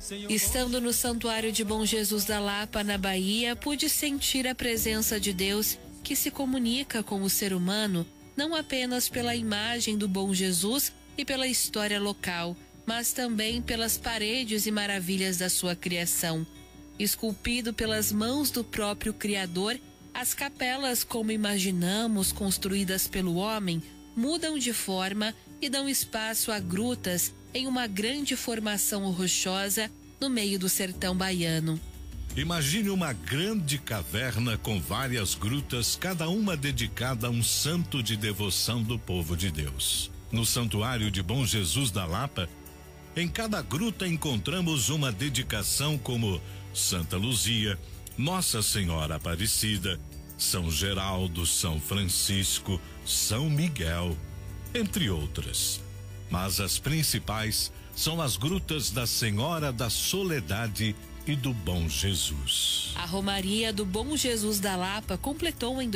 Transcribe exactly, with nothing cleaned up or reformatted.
Estando no Santuário de Bom Jesus da Lapa, na Bahia, pude sentir a presença de Deus que se comunica com o ser humano, não apenas pela imagem do Bom Jesus e pela história local, mas também pelas paredes e maravilhas da sua criação. Esculpido pelas mãos do próprio Criador, as capelas, como imaginamos, construídas pelo homem, mudam de forma e dão espaço a grutas em uma grande formação rochosa no meio do sertão baiano. Imagine uma grande caverna com várias grutas, cada uma dedicada a um santo de devoção do povo de Deus. No Santuário de Bom Jesus da Lapa, em cada gruta encontramos uma dedicação como Santa Luzia, Nossa Senhora Aparecida, São Geraldo, São Francisco, São Miguel, entre outras. Mas as principais são as grutas da Senhora da Soledade e do Bom Jesus. A Romaria do Bom Jesus da Lapa completou em